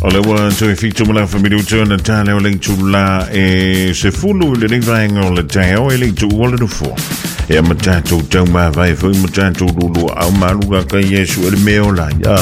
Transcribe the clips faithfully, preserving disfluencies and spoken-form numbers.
Olewa so e fitu mala família tuna tale o link la e se fulu le vai ngol te o e link tu o le fo. E matato tau ma vai foi matato lulu au maluga ka Yesu e me ola ya.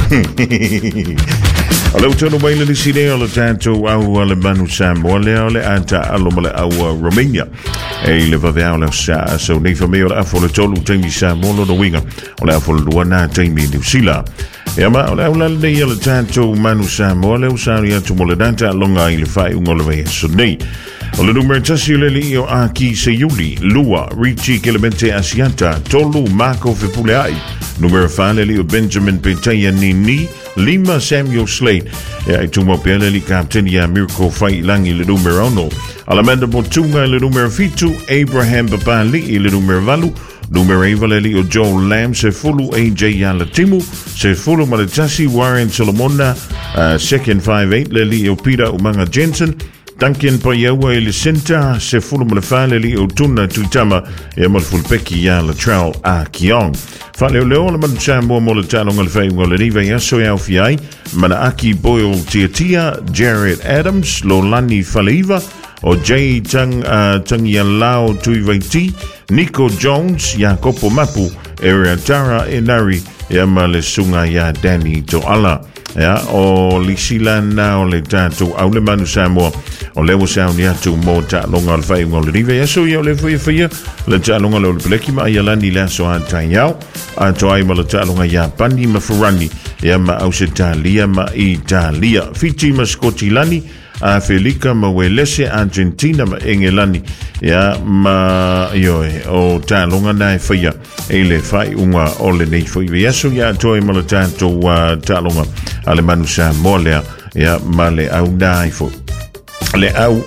Alo tunu mai le sine o le tato au le manu sam o le ole anta alo male au Romania. E le va vea o le sa so nei família o afo le tolu temi sam o lo winga. O le afo lo na temi New Zealand. E ma o le au le ia le tato manu sam o le usari atu mo le danta longa i le fai ungole vea so nei. O le numero tasi le li o aki se yuli, lua, Richie Clemente Asiata, tolu Marco Fepuleai, numero fale li o Benjamin Petaya Nini, lima Samuel Slade, e ai tumo pele li kaptenia Mirko Fai Langi le numero uno, Alamanda Botunga le numero fitu, Abraham Papali le numero valu, numero evale li o Joe Lamb, se fulu A J Yalatimu, se fulu maletasi Warren Solomona, uh, second five eight le li o Peter Umanga Jensen, Duncan Payawa e le senta se fulu ma le fale li o tuna tuitama e ma le fulpeki ya la trao a kiong. Fale o leo la man sambo mo le talo ngal fai ngol ni vai aso ya fiai mana aki Boyle Tiatia, Jared Adams, Lolani Faliva o Jay Tang uh, Tangia Lao Tuivaiti, Nico Jones, Jacopo Mapu, Eriatara e Nari e ma le sunga ya Danny Toala. Ya o lisila na o le tatu au le manu Samoa o le wasa ni atu mo ta longa le fai ngol rive ya so ya le foi foi le ta longa le pleki ma ya lani la so an tanyao a to ai ma le ta longa ya pandi ma furani ya ma au se Italia ma Italia fiti ma Scotilani a Felica ma welese Argentina ma Engelani ya ma yo o ta longa na fai e le fai unga o le nei foi ya so ya to ai ma le tatu wa ta longa ale manu Samoa lea ya ma le au nai fo le au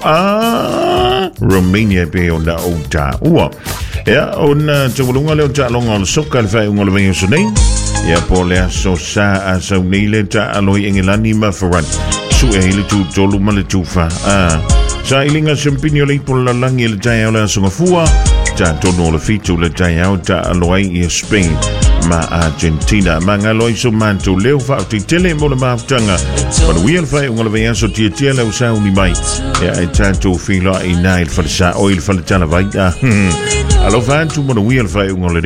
a Romania pe ona o ta ua ya ona te volunga le ta longa le soka le fai unga le venga so nei ya po le so sa a so nei le ta aloi Engelani ma foran su e le tu tolu ma le tu fa a sa ilinga sempinio le po la langi le ta ola so ngafua ta tono le fitu le ta ta aloi i Spain ma Argentina manga loiso manto leo fa ti tele mo le maftanga ma wi al fai ngol vea so ti ti le usa uni mai e ai tanto filo i nai fa sa oil fa tana vai alo fa tu mo wi al fai ngol